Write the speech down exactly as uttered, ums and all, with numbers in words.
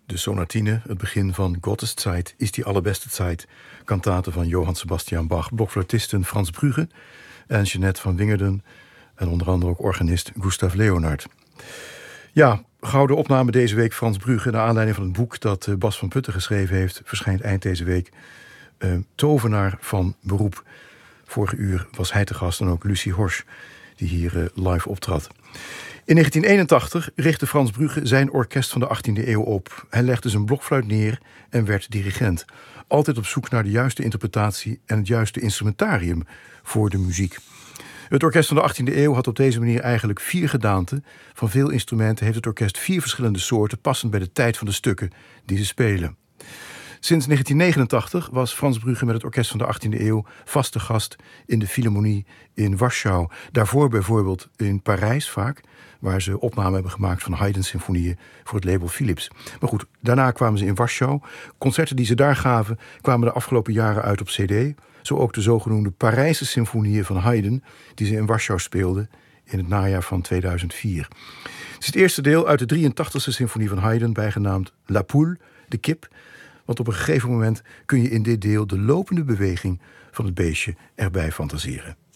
De sonatine, het begin van Gottes Zeit, is die allerbeste Zeit, kantate van Johann Sebastian Bach, blokfluitisten Frans Brugge en Jeanette van Wingerden en onder andere ook organist Gustav Leonard. Ja, gouden opname deze week Frans Brugge, naar aanleiding van het boek dat Bas van Putten geschreven heeft, verschijnt eind deze week. Uh, tovenaar van beroep. Vorige uur was hij te gast en ook Lucie Horsch, die hier uh, live optrad. In negentien eenentachtig richtte Frans Brugge zijn orkest van de achttiende eeuw op. Hij legde zijn blokfluit neer en werd dirigent. Altijd op zoek naar de juiste interpretatie en het juiste instrumentarium voor de muziek. Het orkest van de achttiende eeuw had op deze manier eigenlijk vier gedaanten. Van veel instrumenten heeft het orkest vier verschillende soorten, passend bij de tijd van de stukken die ze spelen. Sinds negentien negenentachtig was Frans Brugge met het orkest van de achttiende eeuw vaste gast in de Philharmonie in Warschau. Daarvoor bijvoorbeeld in Parijs vaak, waar ze opnamen hebben gemaakt van Haydn's symfonieën voor het label Philips. Maar goed, daarna kwamen ze in Warschau. Concerten die ze daar gaven kwamen de afgelopen jaren uit op cd. Zo ook de zogenoemde Parijse symfonieën van Haydn, die ze in Warschau speelden in het najaar van tweeduizend vier. Het is het eerste deel uit de drieëntachtigste symfonie van Haydn, bijgenaamd La Poule, de kip. Want op een gegeven moment kun je in dit deel de lopende beweging van het beestje erbij fantaseren.